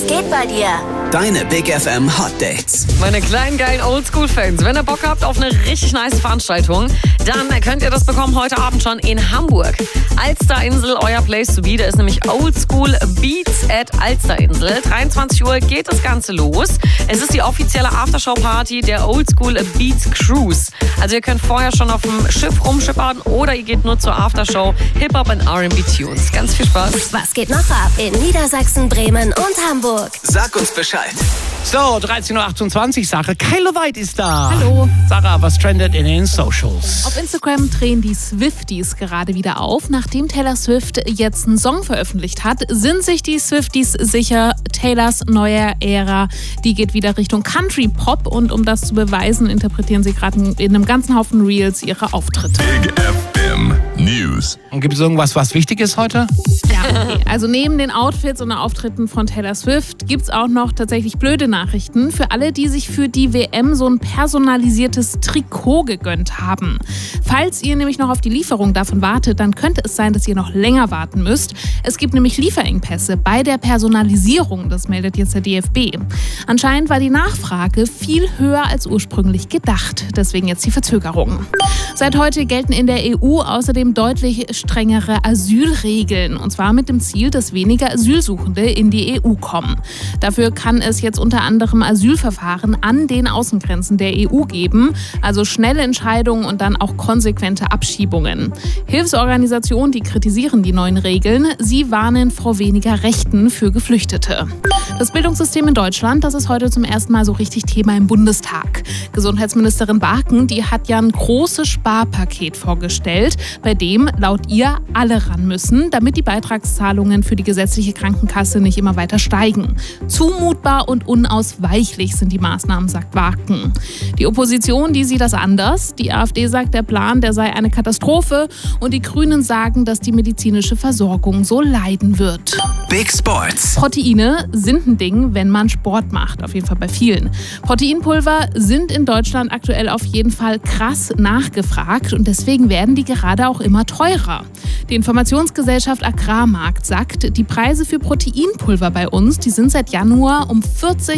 Was geht bei dir? Deine Big FM Hot Dates. Meine kleinen geilen Oldschool-Fans, wenn ihr Bock habt auf eine richtig nice Veranstaltung, dann könnt ihr das bekommen heute Abend schon in Hamburg. Alsterinsel, euer Place to be. Da ist nämlich Oldschool Beats at Alsterinsel. 23 Uhr geht das Ganze los. Es ist die offizielle Aftershow-Party der Oldschool Beats Cruise. Also ihr könnt vorher schon auf dem Schiff rumschippern oder ihr geht nur zur Aftershow. Hip-Hop und R&B Tunes. Ganz viel Spaß. Was geht noch ab in Niedersachsen, Bremen und Hamburg? Sag uns Bescheid. So, 13.28 Uhr, Sarah Keiloweit ist da. Hallo. Sarah, was trendet in den Socials? Auf Instagram drehen die Swifties gerade wieder auf. Nachdem Taylor Swift jetzt einen Song veröffentlicht hat, sind sich die Swifties sicher, Taylors neue Ära, die geht wieder Richtung Country Pop. Und um das zu beweisen, interpretieren sie gerade in einem ganzen Haufen Reels ihre Auftritte. Big FM News. Und gibt es irgendwas, was wichtig ist heute? Ja, okay. Also neben den Outfits und Auftritten von Taylor Swift gibt es auch noch tatsächlich blöde Nachrichten für alle, die sich für die WM so ein personalisiertes Trikot gegönnt haben. Falls ihr nämlich noch auf die Lieferung davon wartet, dann könnte es sein, dass ihr noch länger warten müsst. Es gibt nämlich Lieferengpässe bei der Personalisierung, das meldet jetzt der DFB. Anscheinend war die Nachfrage viel höher als ursprünglich gedacht. Deswegen jetzt die Verzögerung. Seit heute gelten in der EU außerdem deutlich strengere Asylregeln. Und zwar mit dem Ziel, dass weniger Asylsuchende in die EU kommen. Dafür kann es jetzt unter anderem Asylverfahren an den Außengrenzen der EU geben. Also schnelle Entscheidungen und dann auch konsequente Abschiebungen. Hilfsorganisationen, die kritisieren die neuen Regeln. Sie warnen vor weniger Rechten für Geflüchtete. Das Bildungssystem in Deutschland, das ist heute zum ersten Mal so richtig Thema im Bundestag. Gesundheitsministerin Barken, die hat ja ein großes Sparpaket vorgestellt, bei dem laut ihr alle ran müssen, damit die Beitragszahlungen für die gesetzliche Krankenkasse nicht immer weiter steigen. Zumutbar und unausweichlich sind die Maßnahmen, sagt Barken. Die Opposition, die sieht das anders. Die AfD sagt, der Plan, der sei eine Katastrophe. Und die Grünen sagen, dass die medizinische Versorgung so leiden wird. Big Sports. Proteine sind ein Ding, wenn man Sport macht, auf jeden Fall bei vielen. Proteinpulver sind in Deutschland aktuell auf jeden Fall krass nachgefragt und deswegen werden die gerade auch immer teurer. Die Informationsgesellschaft Agrarmarkt sagt, die Preise für Proteinpulver bei uns, die sind seit Januar um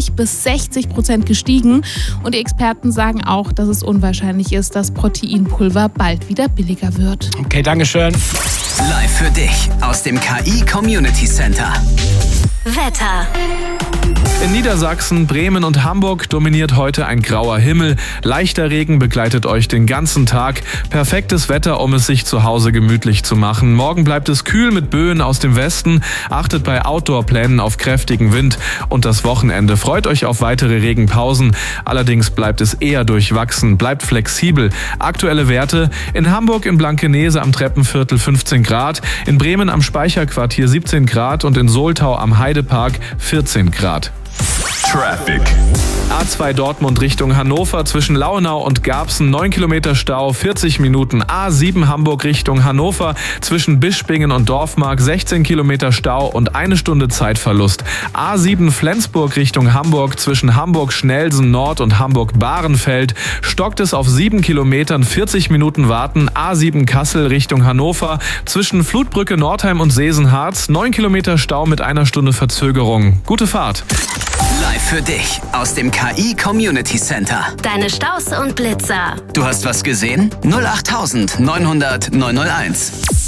40-60% gestiegen und die Experten sagen auch, dass es unwahrscheinlich ist, dass Proteinpulver bald wieder billiger wird. Okay, dankeschön. Live für dich aus dem KI Community Center. Wetter. In Niedersachsen, Bremen und Hamburg dominiert heute ein grauer Himmel. Leichter Regen begleitet euch den ganzen Tag. Perfektes Wetter, um es sich zu Hause gemütlich zu machen. Morgen bleibt es kühl mit Böen aus dem Westen. Achtet bei Outdoor-Plänen auf kräftigen Wind. Und das Wochenende freut euch auf weitere Regenpausen. Allerdings bleibt es eher durchwachsen. Bleibt flexibel. Aktuelle Werte: in Hamburg in Blankenese am Treppenviertel 15 Grad, in Bremen am Speicherquartier 17 Grad und in Soltau am Heidepark 14 Grad. Traffic. A2 Dortmund Richtung Hannover zwischen Lauenau und Garbsen 9 Kilometer Stau, 40 Minuten. A7 Hamburg Richtung Hannover zwischen Bispingen und Dorfmark 16 Kilometer Stau und 1 Stunde Zeitverlust. A7 Flensburg Richtung Hamburg zwischen Hamburg-Schnelsen Nord und Hamburg-Bahrenfeld stockt es auf 7 Kilometern, 40 Minuten warten. A7 Kassel Richtung Hannover zwischen Flutbrücke Nordheim und Sesenharz 9 Kilometer Stau mit 1 Stunde Verzögerung. Gute Fahrt. Live für dich aus dem KI Community Center. Deine Staus und Blitzer. Du hast was gesehen? 08900 901.